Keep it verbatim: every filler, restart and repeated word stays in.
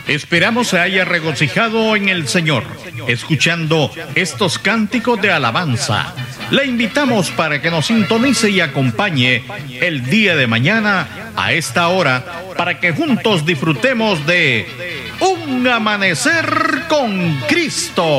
Esperamos se haya regocijado en el Señor, escuchando estos cánticos de alabanza. Le invitamos para que nos sintonice y acompañe el día de mañana a esta hora, para que juntos disfrutemos de Un Amanecer con Cristo.